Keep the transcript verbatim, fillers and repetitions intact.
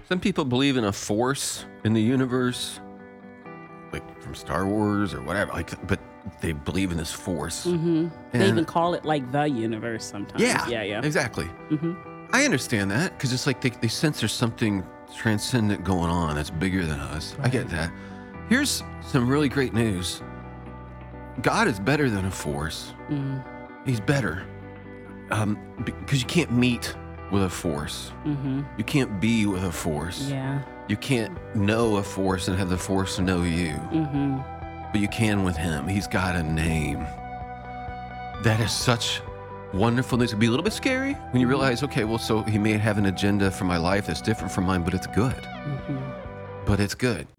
Some people believe in a force in the universe, like from Star Wars or whatever. Like, but they believe in this force. Mm-hmm. They And even call it like the universe sometimes. yeah, Yeah, yeah. exactly. Mm-hmm. I understand that because it's like they, they sense there's something transcendent going on that's bigger than us. I get that. Here's some really great news. God is better than a force. Mm. He's better um, because you can't meet with a force. Mm-hmm. You can't be with a force. Yeah. You can't know a force and have the force know you. Mm-hmm. But you can with him. He's got a name. That is such wonderful news. It'd be a little bit scary when you realize, okay, well, so he may have an agenda for my life that's different from mine, but it's good. Mm-hmm. But it's good.